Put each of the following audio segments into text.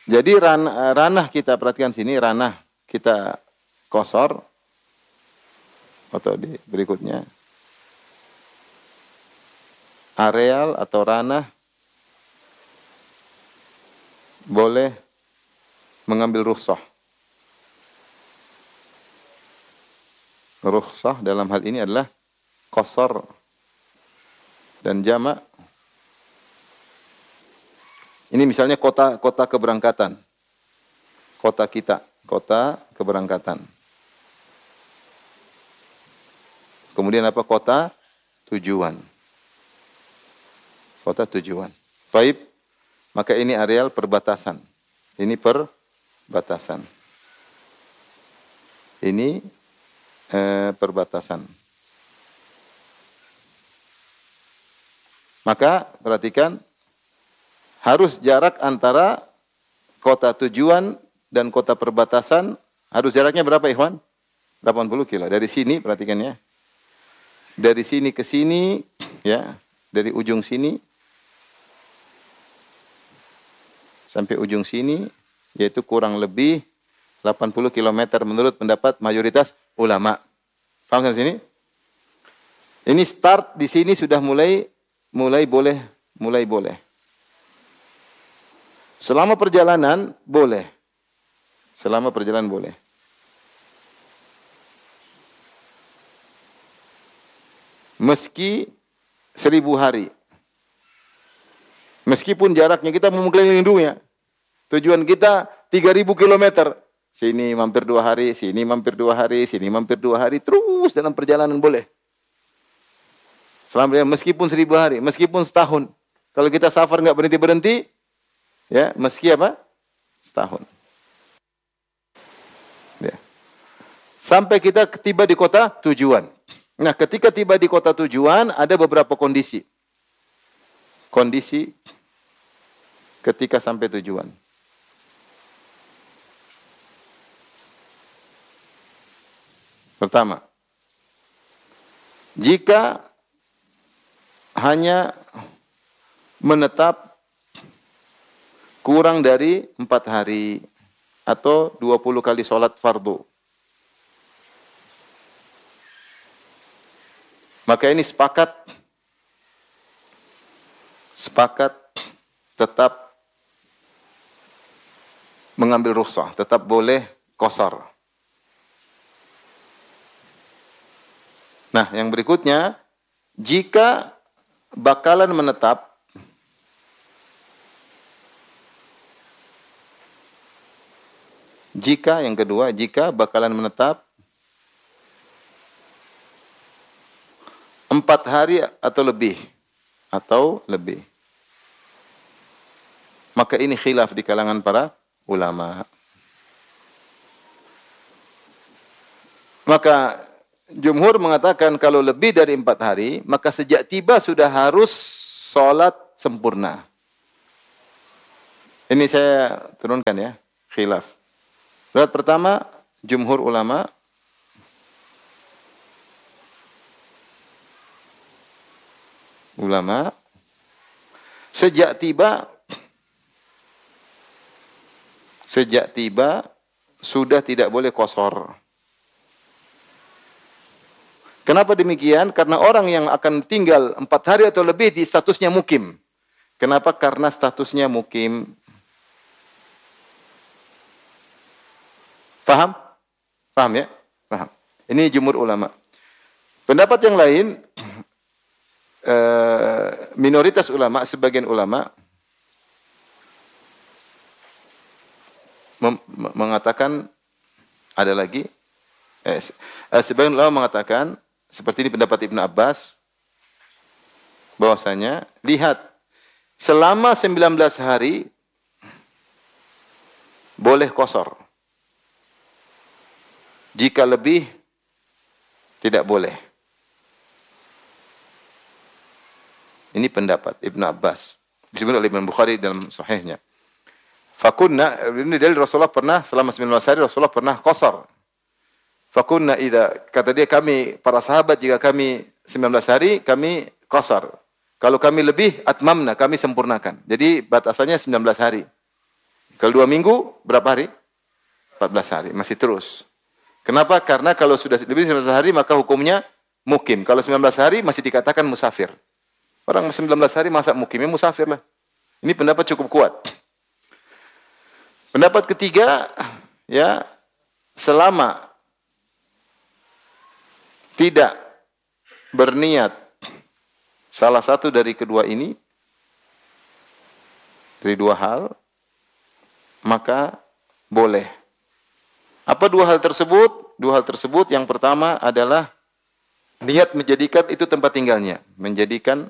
Jadi ranah kita, perhatikan sini, ranah kita qashar, atau di berikutnya, areal atau ranah boleh mengambil rukhsah. Rukhsah dalam hal ini adalah qashar dan jamak. Ini misalnya kota keberangkatan. Kota kita, kota keberangkatan. Kemudian apa? Kota tujuan. Kota tujuan. Baik, maka ini areal perbatasan. Ini perbatasan. Ini perbatasan. Maka perhatikan, harus jarak antara kota tujuan dan kota perbatasan, harus jaraknya berapa, Ikhwan? 80 kilo. Dari sini, perhatikan ya. Dari sini ke sini, ya, dari ujung sini sampai ujung sini, yaitu kurang lebih 80 km menurut pendapat mayoritas ulama. Paham sampai sini? Ini start di sini sudah mulai boleh. Selama perjalanan boleh. Selama perjalanan boleh. Meski 1000 hari. Meskipun jaraknya kita mau mengelilingi dunia. Tujuan kita 3000 kilometer. Sini mampir 2 hari, sini mampir 2 hari, sini mampir 2 hari. Terus dalam perjalanan boleh. Selama meskipun 1000 hari, meskipun setahun. Kalau kita safar nggak berhenti-berhenti, ya, meski apa? Setahun. Ya. Sampai kita tiba di kota tujuan. Nah, ketika tiba di kota tujuan, ada beberapa kondisi. Kondisi ketika sampai tujuan. Pertama, jika hanya menetap kurang dari 4 hari atau 20 kali sholat fardu, maka ini sepakat tetap mengambil rukhsah, tetap boleh qashar. Nah, yang berikutnya, jika bakalan menetap yang kedua, jika bakalan menetap 4 hari atau lebih. Maka ini khilaf di kalangan para ulama. Maka jumhur mengatakan kalau lebih dari 4 hari, maka sejak tiba sudah harus sholat sempurna. Ini saya turunkan ya, khilaf. Pendapat pertama, jumhur ulama sejak tiba sudah tidak boleh qashar. Kenapa demikian? Karena orang yang akan tinggal 4 hari atau lebih di statusnya mukim. Kenapa? Karena statusnya mukim. Paham? Paham ya? Paham. Ini jumhur ulama. Pendapat yang lain, minoritas ulama, sebagian ulama mengatakan, ada lagi, sebagian ulama mengatakan, seperti ini pendapat Ibnu Abbas, bahwasanya, lihat, selama 19 hari, boleh qashar. Jika lebih, tidak boleh. Ini pendapat Ibnu Abbas. Disebut oleh Imam Bukhari dalam sahihnya. Fakunna, ini dari Rasulullah pernah, selama 19 hari Rasulullah pernah qashar. Fakunna kata dia, kami, para sahabat, jika kami 19 hari, kami qashar. Kalau kami lebih, atmamna, kami sempurnakan. Jadi batasannya 19 hari. Kalau 2 minggu, berapa hari? 14 hari, masih terus. Kenapa? Karena kalau sudah lebih dari 19 hari, maka hukumnya mukim. Kalau 19 hari, masih dikatakan musafir. Orang 19 hari, masa mukimnya musafir lah. Ini pendapat cukup kuat. Pendapat ketiga, ya, selama tidak berniat salah satu dari kedua ini, dari dua hal, maka boleh. Apa dua hal tersebut? Dua hal tersebut yang pertama adalah niat menjadikan itu tempat tinggalnya. Menjadikan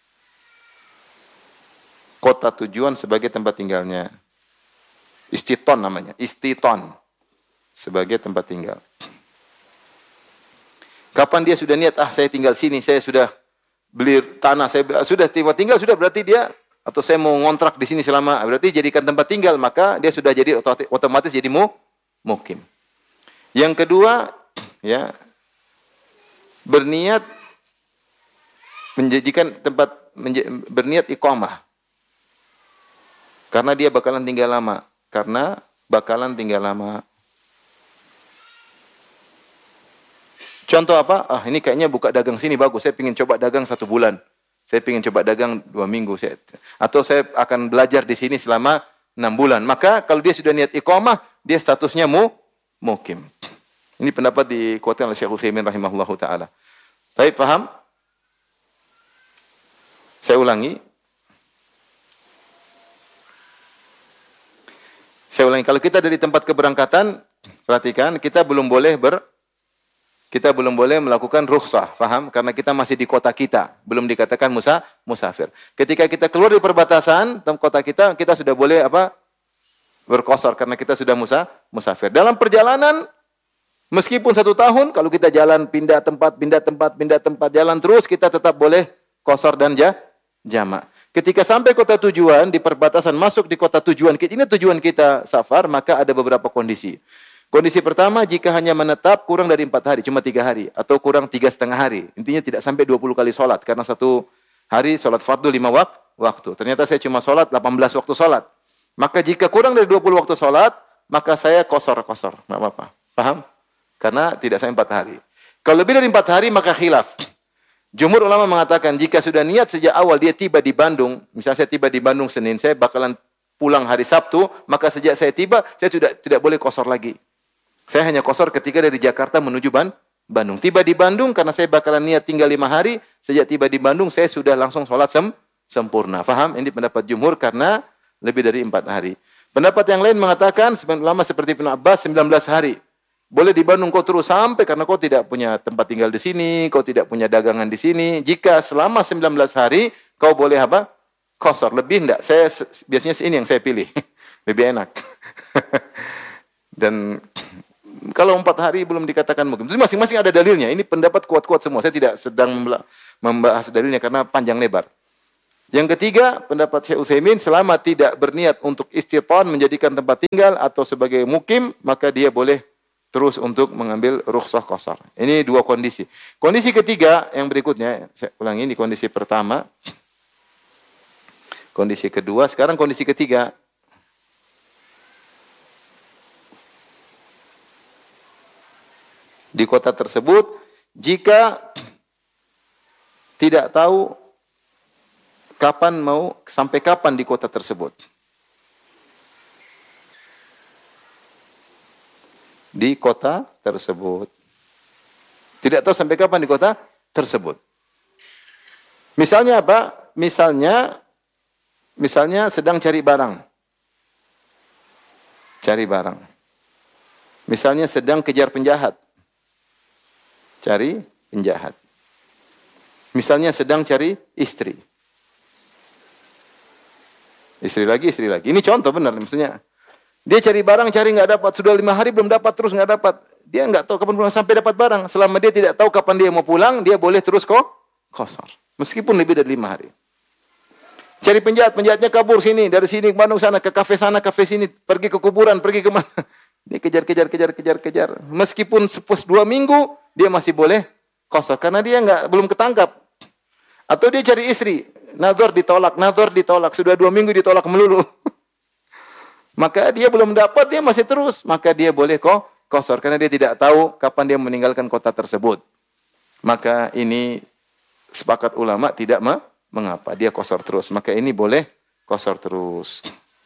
kota tujuan sebagai tempat tinggalnya. Istiton namanya. Istiton. Sebagai tempat tinggal. Kapan dia sudah niat, saya tinggal sini, saya sudah beli tanah, sudah tinggal, sudah berarti dia, atau saya mau ngontrak di sini selama, berarti jadikan tempat tinggal, maka dia sudah jadi otomatis jadi mukim. Yang kedua, ya, berniat menjadikan tempat, berniat iqamah. Karena dia bakalan tinggal lama. Contoh apa? Ini kayaknya buka dagang sini bagus. Saya ingin coba dagang 1 bulan. Saya ingin coba dagang 2 minggu. Atau saya akan belajar di sini selama 6 bulan. Maka kalau dia sudah niat iqamah, dia statusnya mukim. Ini pendapat dikuatkan oleh Syekh Utsaimin rahimahullahu ta'ala. Baik, paham? Saya ulangi. Kalau kita dari tempat keberangkatan, perhatikan, kita belum boleh melakukan rukhsah, paham? Karena kita masih di kota kita, belum dikatakan musafir. Ketika kita keluar dari perbatasan kota kita, kita sudah boleh berqasar karena kita sudah musafir. Dalam perjalanan, meskipun 1 tahun, kalau kita jalan pindah tempat, jalan terus, kita tetap boleh qasar dan jamak. Ketika sampai kota tujuan, di perbatasan masuk di kota tujuan, ini tujuan kita safar, maka ada beberapa kondisi. Kondisi pertama, jika hanya menetap kurang dari 4 hari, cuma 3 hari, atau kurang 3,5 hari. Intinya tidak sampai 20 kali sholat, karena 1 hari sholat fardu 5 waktu. Ternyata saya cuma sholat 18 waktu sholat. Maka jika kurang dari 20 waktu sholat, maka saya kosor. Nggak apa-apa. Paham? Karena tidak sampai 4 hari. Kalau lebih dari 4 hari, maka khilaf. Jumhur ulama mengatakan, jika sudah niat sejak awal dia tiba di Bandung, misalnya saya tiba di Bandung Senin, saya bakalan pulang hari Sabtu, maka sejak saya tiba, saya tidak boleh kosor lagi. Saya hanya kosor ketika dari Jakarta menuju Bandung. Tiba di Bandung, karena saya bakalan niat tinggal 5 hari, sejak tiba di Bandung, saya sudah langsung sholat sempurna. Faham? Ini pendapat jumhur karena lebih dari 4 hari. Pendapat yang lain mengatakan, sebagian ulama seperti Ibnu Abbas, 19 hari. Boleh di Bandung kau terus sampai karena kau tidak punya tempat tinggal di sini, kau tidak punya dagangan di sini. Jika selama 19 hari kau boleh Qasar. Lebih enggak? Saya biasanya ini yang saya pilih. Lebih enak. Dan kalau 4 hari belum dikatakan mukim. Masing-masing ada dalilnya. Ini pendapat kuat-kuat semua. Saya tidak sedang membahas dalilnya karena panjang lebar. Yang ketiga, pendapat Syekh Utsaimin, selama tidak berniat untuk istitan menjadikan tempat tinggal atau sebagai mukim, maka dia boleh terus untuk mengambil rukhsah qasar. Ini 2 kondisi. Kondisi ketiga yang berikutnya, saya ulangi, ini kondisi pertama. Kondisi kedua, sekarang kondisi ketiga. Di kota tersebut, jika tidak tahu sampai kapan di kota tersebut. Di kota tersebut. Tidak tahu sampai kapan di kota tersebut. Misalnya apa? Misalnya sedang cari barang. Misalnya sedang kejar penjahat. Cari penjahat. Misalnya sedang cari istri. Istri lagi. Ini contoh benar. Maksudnya, dia cari barang, nggak dapat. Sudah 5 hari belum dapat, terus nggak dapat. Dia nggak tahu kapan pulang sampai dapat barang. Selama dia tidak tahu kapan dia mau pulang, dia boleh terus qasar. Meskipun lebih dari 5 hari. Cari penjahatnya kabur dari sini ke Bandung sana, ke kafe sana, kafe sini, pergi ke kuburan, pergi ke mana. Dia kejar. Meskipun 2 minggu, dia masih boleh qasar karena dia belum ketangkap. Atau dia cari istri, nadhar ditolak, sudah 2 minggu ditolak melulu. Maka dia belum dapat, dia masih terus. Maka dia boleh qasar karena dia tidak tahu kapan dia meninggalkan kota tersebut. Maka ini sepakat ulama tidak mengapa. Dia qasar terus. Maka ini boleh qasar terus.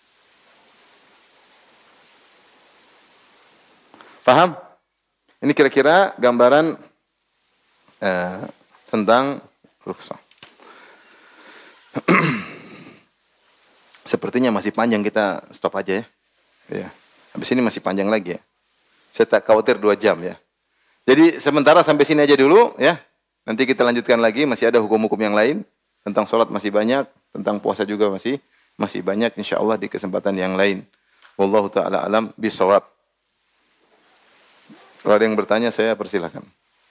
Paham? Ini kira-kira gambaran tentang rukhsah. Sepertinya masih panjang, kita stop aja ya. Ya. Habis ini masih panjang lagi ya. Saya tak khawatir 2 jam ya. Jadi sementara sampai sini aja dulu ya. Nanti kita lanjutkan lagi, masih ada hukum-hukum yang lain. Tentang sholat masih banyak, tentang puasa juga masih banyak insyaallah di kesempatan yang lain. Wallahu taala alam bisawab. Kalau ada yang bertanya saya persilakan.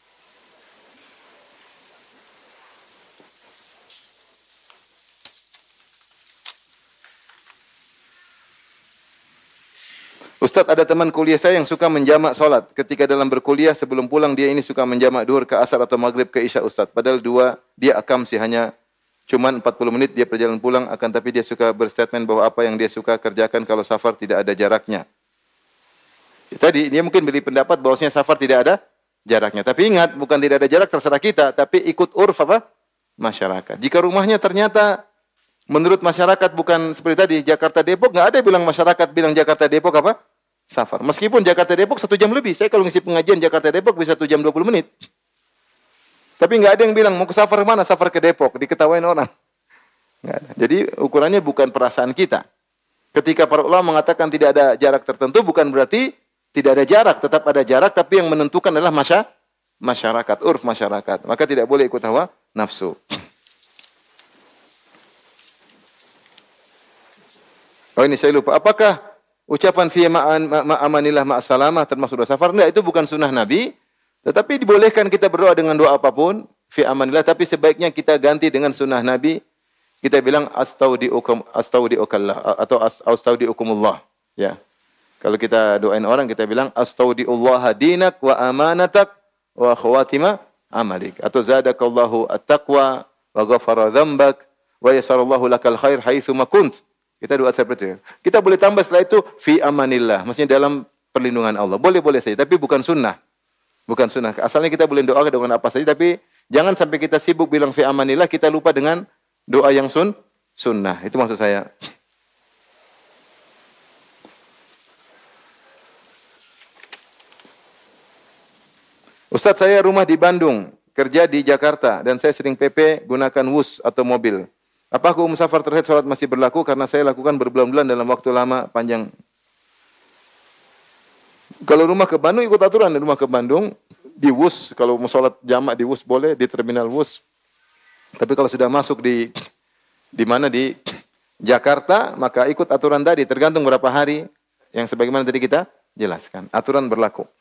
Ustadz, ada teman kuliah saya yang suka menjamak sholat. Ketika dalam berkuliah, sebelum pulang dia ini suka menjamak duhur ke asar atau maghrib ke isya Ustadz. Padahal dia akam sih, hanya cuman 40 menit dia perjalanan pulang, akan tapi dia suka berstatement bahwa apa yang dia suka kerjakan kalau safar tidak ada jaraknya. Tadi dia mungkin beri pendapat bahwasanya safar tidak ada jaraknya. Tapi ingat, bukan tidak ada jarak terserah kita, tapi ikut urf apa? Masyarakat. Jika rumahnya ternyata menurut masyarakat bukan seperti tadi, Jakarta Depok, nggak ada bilang masyarakat bilang Jakarta Depok apa? Safar. Meskipun Jakarta Depok 1 jam lebih. Saya kalau ngisi pengajian Jakarta Depok bisa 1 jam 20 menit. Tapi nggak ada yang bilang mau ke safar mana? Safar ke Depok. Diketawain orang. Nggak ada. Jadi ukurannya bukan perasaan kita. Ketika para ulama mengatakan tidak ada jarak tertentu, bukan berarti tidak ada jarak. Tetap ada jarak, tapi yang menentukan adalah masyarakat, urf masyarakat. Maka tidak boleh ikut hawa nafsu. Oh ini saya lupa. Apakah ucapan fi ma'amanillah ma'asalamah termasuk doa safar? Enggak, itu bukan sunnah Nabi. Tetapi dibolehkan kita berdoa dengan doa apapun. Fi amanillah. Tapi sebaiknya kita ganti dengan sunnah Nabi. Kita bilang astaudiukallah atau astaudiukumullah. Ya. Kalau kita doain orang, kita bilang astaudiullah dinak wa amanatak wa khawatima amalik. Atau zadakallahu at-taqwa wa ghafara dzambak wa yasarallahu lakal khair haitsu ma kunt. Kita doa seperti itu. Kita boleh tambah setelah itu fi amanillah, maksudnya dalam perlindungan Allah. Boleh saja, tapi bukan sunnah. Bukan sunnah. Asalnya kita boleh doa dengan apa saja, tapi jangan sampai kita sibuk bilang fi amanillah, kita lupa dengan doa yang sunnah. Itu maksud saya. Ustadz, saya rumah di Bandung, kerja di Jakarta, dan saya sering PP gunakan wus atau mobil. Apakah hukum safar terkait sholat masih berlaku? Karena saya lakukan berbulan-bulan dalam waktu lama panjang. Kalau rumah ke Bandung ikut aturan, rumah ke Bandung di wus, kalau mau sholat jamak di wus boleh, di terminal wus. Tapi kalau sudah masuk di mana di Jakarta, maka ikut aturan tadi, tergantung berapa hari yang sebagaimana tadi kita jelaskan. Aturan berlaku.